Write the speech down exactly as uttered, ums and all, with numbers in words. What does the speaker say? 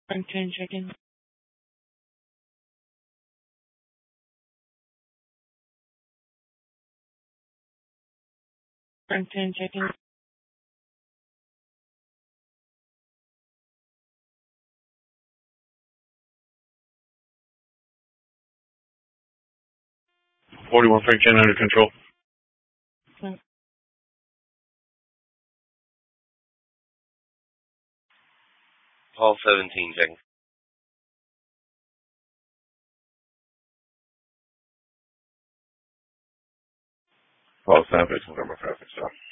Frank ten checking. Frank ten checking. forty-one Frank ten under control. Hmm. Paul seventeen checking. Paul seven, confirm traffic stop.